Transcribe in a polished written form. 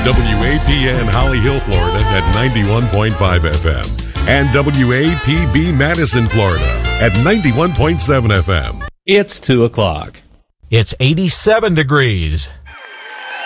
WAPN Holly Hill, Florida at 91.5 FM and WAPB Madison, Florida at 91.7 FM. It's 2 o'clock. It's 87 degrees.